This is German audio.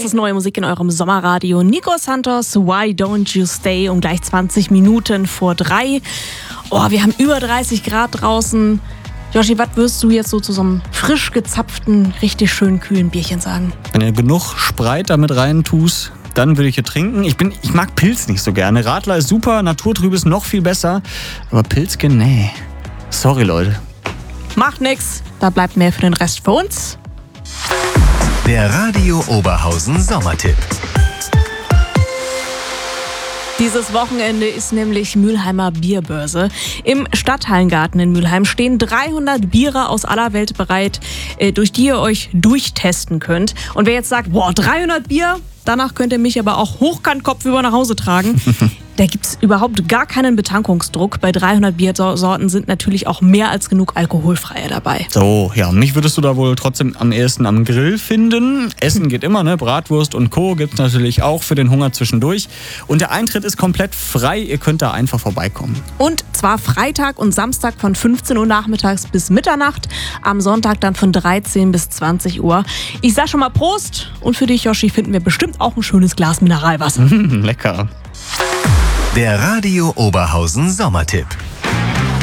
ist neue Musik in eurem Sommerradio. Nico Santos, Why Don't You Stay, um gleich 20 Minuten vor 3. Oh, wir haben über 30 Grad draußen. Joshi, was wirst du jetzt so zu so einem frisch gezapften, richtig schön kühlen Bierchen sagen? Wenn du genug Spreit damit rein tust, dann würde ich hier trinken. Ich mag Pilz nicht so gerne. Radler ist super, Naturtrübes noch viel besser. Aber Pilzchen, nee. Sorry, Leute. Macht nix, da bleibt mehr für den Rest für uns. Der Radio Oberhausen Sommertipp. Dieses Wochenende ist nämlich Mülheimer Bierbörse. Im Stadthallengarten in Mülheim stehen 300 Biere aus aller Welt bereit, durch die ihr euch durchtesten könnt. Und wer jetzt sagt, 300 Bier, danach könnt ihr mich aber auch hochkant kopfüber nach Hause tragen. Da gibt's überhaupt gar keinen Betankungsdruck. Bei 300 Biersorten sind natürlich auch mehr als genug alkoholfreie dabei. So, ja, mich würdest du da wohl trotzdem am ehesten am Grill finden. Essen geht immer, ne? Bratwurst und Co. gibt's natürlich auch für den Hunger zwischendurch. Und der Eintritt ist komplett frei. Ihr könnt da einfach vorbeikommen. Und zwar Freitag und Samstag von 15 Uhr nachmittags bis Mitternacht. Am Sonntag dann von 13 bis 20 Uhr. Ich sag schon mal Prost. Und für dich, Joshi, finden wir bestimmt auch ein schönes Glas Mineralwasser. Lecker. Der Radio Oberhausen Sommertipp.